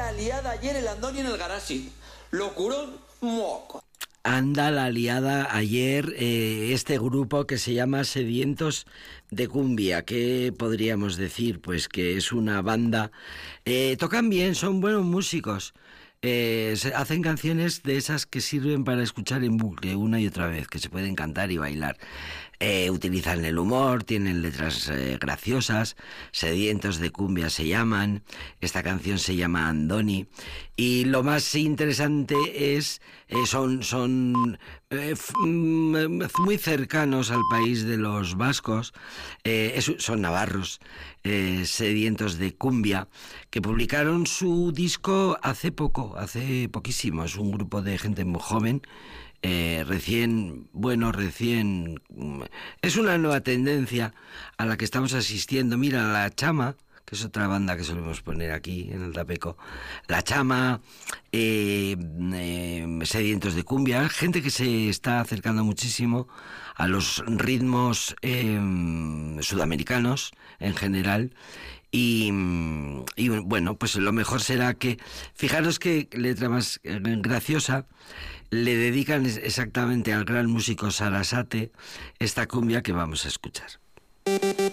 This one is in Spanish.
la liada ayer el Andoni en el Garasi. Locurón, moco. Anda la liada ayer este grupo que se llama Sedientos de Cumbia. ¿Qué podríamos decir? Pues que es una banda. Tocan bien, son buenos músicos. Hacen canciones de esas que sirven para escuchar en bucle una y otra vez, que se pueden cantar y bailar. Utilizan el humor, tienen letras graciosas. Sedientos de Cumbia se llaman. Esta canción se llama Andoni. Y lo más interesante es son muy cercanos al país de los vascos. Son navarros. Sedientos de Cumbia, que publicaron su disco hace poquísimo. Es un grupo de gente muy joven, recién. Es una nueva tendencia a la que estamos asistiendo. Mira, La Chama, que es otra banda que solemos poner aquí en el Tapeco. La Chama, Sedientos de Cumbia, gente que se está acercando muchísimo a los ritmos sudamericanos en general. Y bueno, pues lo mejor será que, fijaros qué letra más graciosa, le dedican exactamente al gran músico Sarasate esta cumbia que vamos a escuchar.